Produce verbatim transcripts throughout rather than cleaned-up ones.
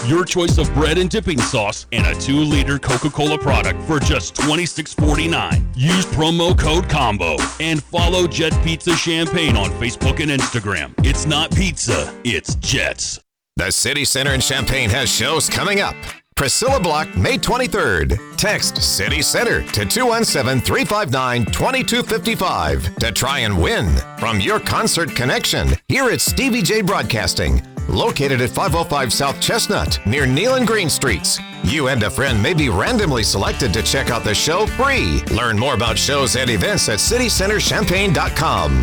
Your choice of bread and dipping sauce and a two liter Coca-Cola product for just twenty-six forty-nine. Use promo code COMBO and follow Jet Pizza Champaign on Facebook and Instagram. It's not pizza, it's Jets. The City Center in Champaign has shows coming up. Priscilla Block, May twenty-third. Text City Center to two one seven, three five nine, two two five five to try and win from your concert connection here at Stevie J Broadcasting, located at five oh five South Chestnut near Neal and Green Streets. You and a friend may be randomly selected to check out the show free. Learn more about shows and events at city center champaign dot com.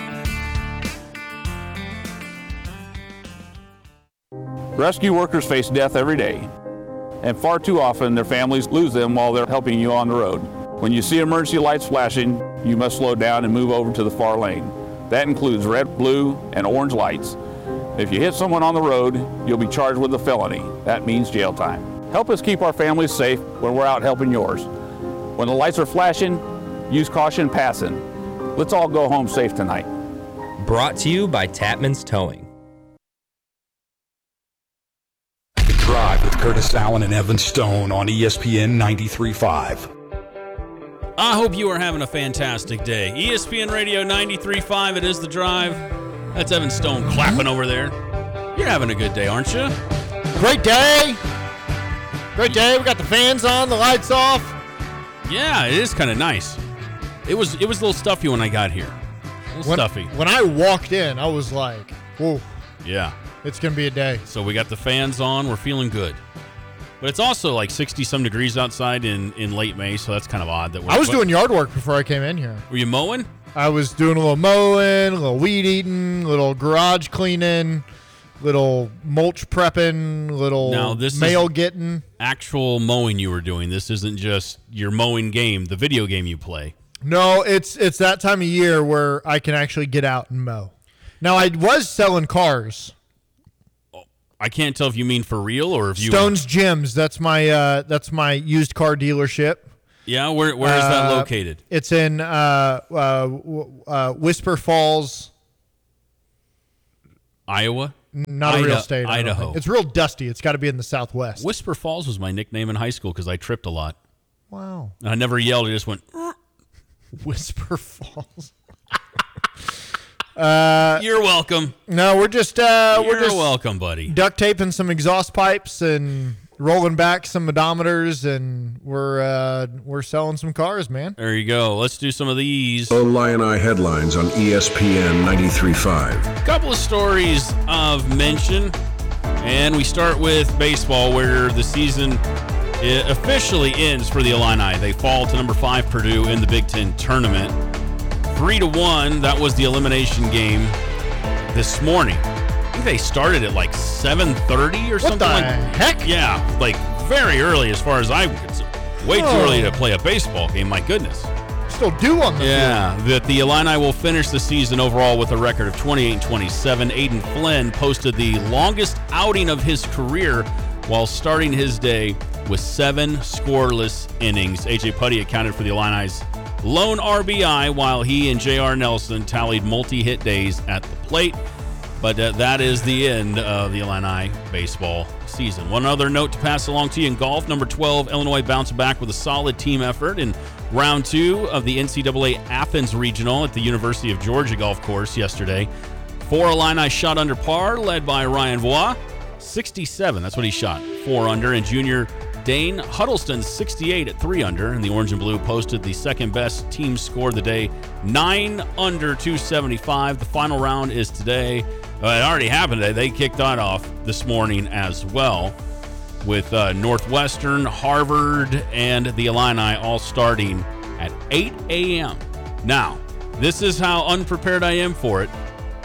Rescue workers face death every day, and far too often their families lose them while they're helping you on the road. When you see emergency lights flashing, you must slow down and move over to the far lane. That includes red, blue, and orange lights. If you hit someone on the road, you'll be charged with a felony. That means jail time. Help us keep our families safe when we're out helping yours. When the lights are flashing, use caution passing. Let's all go home safe tonight. Brought to you by Tapman's Towing. Drive with Curtis Allen and Evan Stone on E S P N ninety-three point five. I hope you are having a fantastic day. E S P N Radio ninety-three point five, it is The Drive. That's Evan Stone clapping over there. You're having a good day, aren't you? Great day. Great day. We got the fans on, the lights off. Yeah, it is kind of nice. It was it was a little stuffy when I got here. A little when, stuffy. When I walked in, I was like, whoa. Yeah. It's going to be a day. So we got the fans on. We're feeling good. But it's also like sixty-some degrees outside in, in late May, so that's kind of odd. That we're, I was but, doing yard work before I came in here. Were you mowing? I was doing a little mowing, a little weed eating, a little garage cleaning, little mulch prepping, little now, this mail is getting. Actual mowing you were doing. This isn't just your mowing game, the video game you play. No, it's it's that time of year where I can actually get out and mow. Now, I was selling cars. I can't tell if you mean for real or if you Stone's Gyms. That's my uh, that's my used car dealership. Yeah, where where is that uh, located? It's in uh, uh, uh, Whisper Falls, Iowa. Not Ida- a real state. Idaho. It's real dusty. It's got to be in the Southwest. Whisper Falls was my nickname in high school because I tripped a lot. Wow. And I never yelled. I just went. Whisper Falls. Uh, You're welcome. No, we're just uh, You're we're just welcome, buddy. Duct taping some exhaust pipes and rolling back some odometers, and we're uh, we're selling some cars, man. There you go. Let's do some of these. Illini headlines on E S P N ninety-three point five. A couple of stories of mention, and we start with baseball, where the season it officially ends for the Illini. They fall to number five Purdue in the Big Ten tournament. Three to one, that was the elimination game this morning. I think they started at like seven thirty or what something. the like heck? Yeah, like very early as far as I'm concerned. Way too Oh. early to play a baseball game, my goodness. Still due on the Yeah, that the Illini will finish the season overall with a record of twenty-eight and twenty-seven. Aiden Flynn posted the longest outing of his career while starting his day with seven scoreless innings. A J Putty accounted for the Illini's lone R B I, while he and J R Nelson tallied multi-hit days at the plate. But uh, that is the end of the Illini baseball season. One other note to pass along to you in golf. Number twelve, Illinois bounced back with a solid team effort in round two of the N C double A Athens Regional at the University of Georgia Golf Course yesterday. Four Illini shot under par, led by Ryan Voigt. sixty-seven, that's what he shot. Four under, and junior Dane Huddleston, sixty-eight at three under, and the Orange and Blue posted the second best team score of the day, nine under, two seventy-five. The final round is today. Well, it already happened today. They kicked that off this morning as well, with uh, Northwestern, Harvard, and the Illini all starting at eight a.m. Now, this is how unprepared I am for it.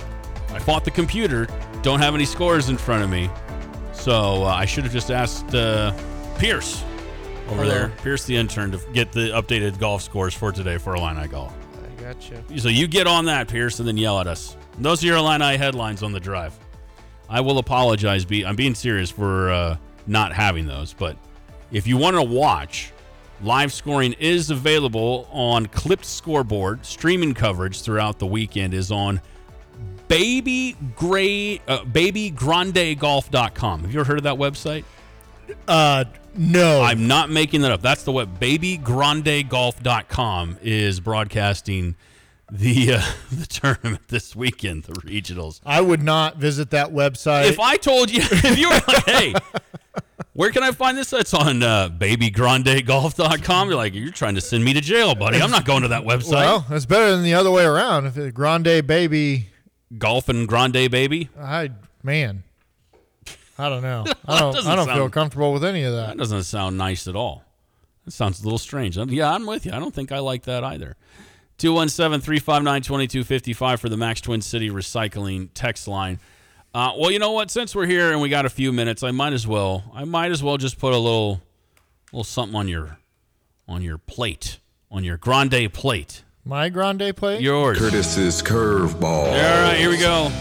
I fought the computer, don't have any scores in front of me, so uh, I should have just asked uh, Pierce over Hello. there, Pierce the intern, to get the updated golf scores for today for Illini Golf. I got you. So you get on that, Pierce, and then yell at us. And those are your Illini headlines on the drive. I will apologize. Be I'm being serious for uh, not having those. But if you want to watch, live scoring is available on Clipped Scoreboard. Streaming coverage throughout the weekend is on baby gray uh, baby grande golf dot com. Have you ever heard of that website? Uh, no. I'm not making that up. That's the web. baby grande golf dot com is broadcasting the uh, the tournament this weekend, the regionals. I would not visit that website. If I told you, if you were like, hey, where can I find this? It's on uh, baby grande golf dot com. You're like, you're trying to send me to jail, buddy. I'm not going to that website. Well, that's better than the other way around. If it's Grande Baby. Golf and Grande Baby? I, man. I don't know. I don't, doesn't I don't sound- feel comfortable with any of that. That doesn't sound nice at all. That sounds a little strange. Yeah, I'm with you. I don't think I like that either. two one seven, three five nine, two two five five for the Max Twin City Recycling text line. Uh, well, you know what? Since we're here and we got a few minutes, I might as well. I might as well just put a little, little something on your, on your plate, on your grande plate. My Grande plate? Yours. Curtis's curveball. All right, here we go.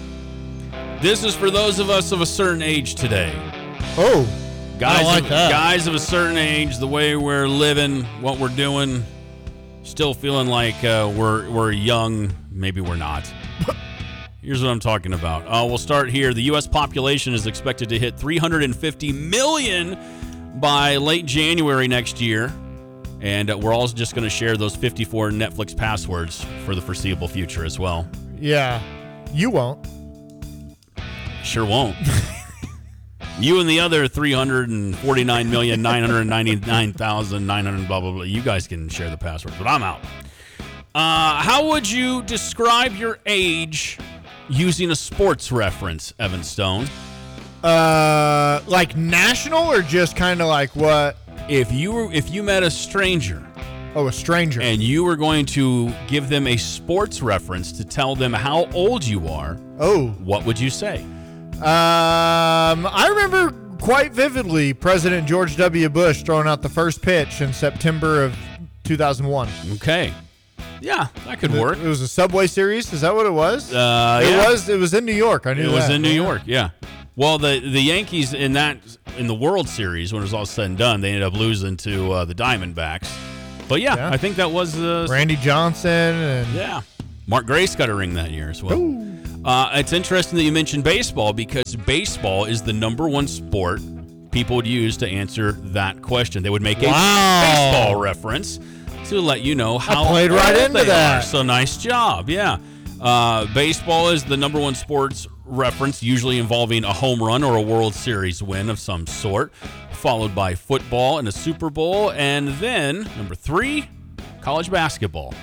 This is for those of us of a certain age today. Oh, Guys, I like of, that. guys of a certain age, the way we're living, what we're doing, still feeling like uh, we're we're young. Maybe we're not. Here's what I'm talking about. Uh, we'll start here. The U S population is expected to hit three hundred fifty million by late January next year. And uh, we're all just going to share those fifty-four Netflix passwords for the foreseeable future as well. Yeah. You won't. Sure won't. You and the other three hundred forty-nine million, nine hundred ninety-nine thousand, nine hundred blah, blah, blah. You guys can share the passwords, but I'm out. Uh, how would you describe your age using a sports reference, Evan Stone? Uh, like national or just kind of like what? If you were, if you met a stranger Oh, a stranger. and you were going to give them a sports reference to tell them how old you are, oh. what would you say? Um, I remember quite vividly President George W. Bush throwing out the first pitch in September of two thousand one. Okay. Yeah, that could It, work. it was a Subway Series. Is that what it was? Uh, it yeah. was. It was in New York. I knew It was that. in New York, yeah. Well, the the Yankees in that in the World Series, when it was all said and done, they ended up losing to uh, the Diamondbacks. But yeah, Yeah. I think that was uh, Randy Johnson and yeah. Mark Grace got a ring that year as well. Uh, it's interesting that you mentioned baseball because baseball is the number one sport people would use to answer that question. They would make a Wow. baseball reference to let you know how played right old into they that. are. So nice job, yeah. Uh, baseball is the number one sports reference, usually involving a home run or a World Series win of some sort, followed by football and a Super Bowl, and then number three, college basketball.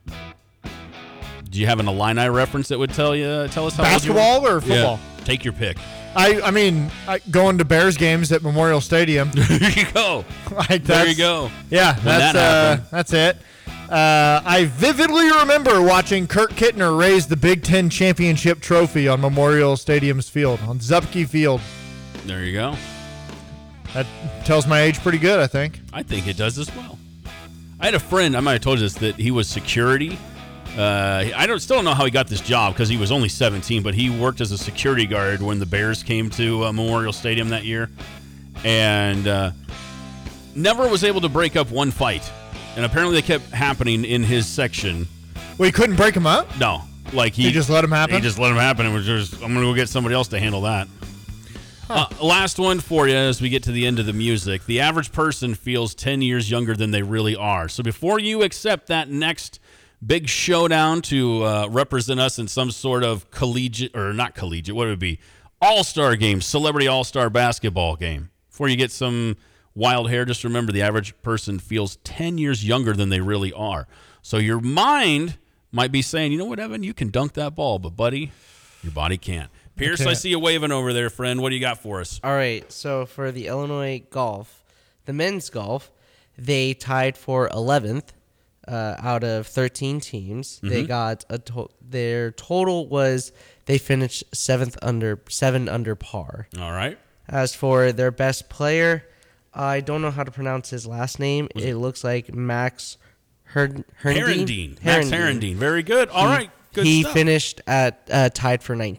Do you have an Illini reference that would tell you tell us how old you basketball are? or football? Yeah, take your pick. I, I mean, I, going to Bears games at Memorial Stadium. There you go. Like There you that's- go. Yeah, When that's that uh, happened. that's it. Uh, I vividly remember watching Kirk Kittner raise the Big Ten championship trophy on Memorial Stadium's field, on Zupke Field. There you go. That tells my age pretty good, I think. I think it does as well. I had a friend, I might have told you this, that he was security. Uh, I don't still don't know how he got this job because he was only seventeen, but he worked as a security guard when the Bears came to uh, Memorial Stadium that year, and uh, never was able to break up one fight. And apparently, they kept happening in his section. Well, you couldn't break him up? No, like he, He just let 'em happen? He just let him happen, and was just, I'm gonna go get somebody else to handle that. Uh, last one for you as we get to the end of the music. The average person feels ten years younger than they really are. So before you accept that next big showdown to uh, represent us in some sort of collegiate, or not collegiate, what would it be? All-star game, celebrity all-star basketball game. Before you get some wild hair, just remember the average person feels ten years younger than they really are. So your mind might be saying, you know what, Evan, you can dunk that ball, but buddy, your body can't. Pierce, I can't. see you waving over there, friend. What do you got for us? All right, so for the Illinois golf, the men's golf, they tied for eleventh uh, out of thirteen teams. Mm-hmm. They got a to- their total was they finished seventh under seven under par. All right. As for their best player, I don't know how to pronounce his last name. It looks like Max Her- Herendine. Max Herendine. Very good. All right. Good he stuff. finished at uh, tied for nineteenth.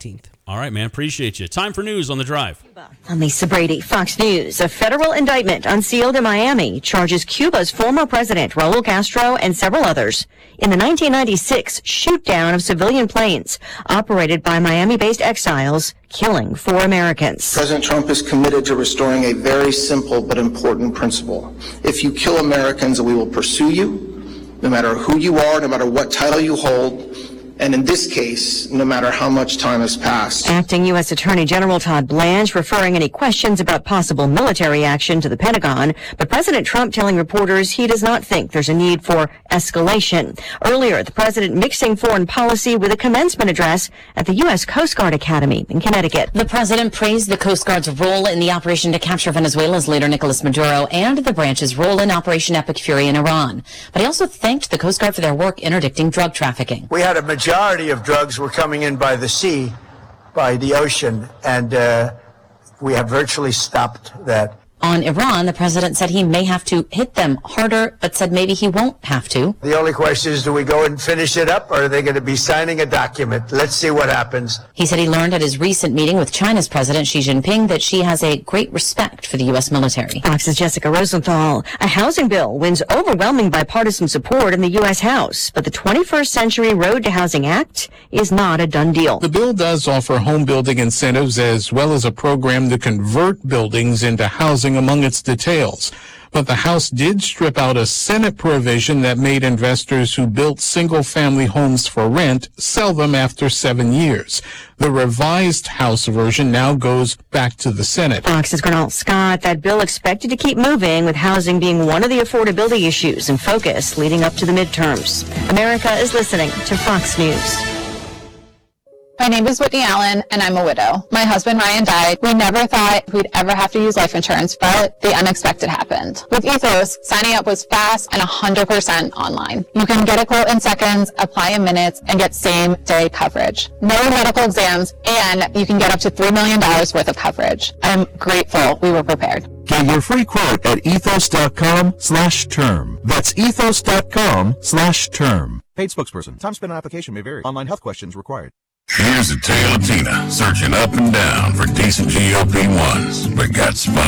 All right, man. Appreciate you. Time for news on the drive. I'm Lisa Brady, Fox News. A federal indictment unsealed in Miami charges Cuba's former president, Raul Castro, and several others in the nineteen ninety-six shoot-down of civilian planes operated by Miami-based exiles, killing four Americans. President Trump is committed to restoring a very simple but important principle. If you kill Americans, we will pursue you, no matter who you are, no matter what title you hold, and in this case, no matter how much time has passed. Acting U S Attorney General Todd Blanche referring any questions about possible military action to the Pentagon, but President Trump telling reporters he does not think there's a need for escalation. Earlier, the president mixing foreign policy with a commencement address at the U S Coast Guard Academy in Connecticut. The president praised the Coast Guard's role in the operation to capture Venezuela's leader Nicolas Maduro and the branch's role in Operation Epic Fury in Iran. But he also thanked the Coast Guard for their work interdicting drug trafficking. We had a majority of drugs were coming in by the sea, by the ocean, and uh, we have virtually stopped that. On Iran, the president said he may have to hit them harder, but said maybe he won't have to. The only question is, do we go and finish it up, or are they going to be signing a document? Let's see what happens. He said he learned at his recent meeting with China's President Xi Jinping that Xi has a great respect for the U S military. Fox's Jessica Rosenthal. A housing bill wins overwhelming bipartisan support in the U S House, but the twenty-first Century Road to Housing Act is not a done deal. The bill does offer home building incentives as well as a program to convert buildings into housing among its details. But the House did strip out a Senate provision that made investors who built single-family homes for rent sell them after seven years. The revised House version now goes back to the Senate. Fox's Gernal Scott. That bill expected to keep moving, with housing being one of the affordability issues in focus leading up to the midterms. America is listening to Fox News. My name is Whitney Allen, and I'm a widow. My husband Ryan died. We never thought we'd ever have to use life insurance, but the unexpected happened. With Ethos, signing up was fast and one hundred percent online. You can get a quote in seconds, apply in minutes, and get same-day coverage. No medical exams, and you can get up to three million dollars worth of coverage. I'm grateful we were prepared. Get your free quote at ethos.com slash term. That's ethos.com slash term. Paid spokesperson. Time spent on application may vary. Online health questions required. Here's a tale of Tina searching up and down for decent G O P ones, but got spun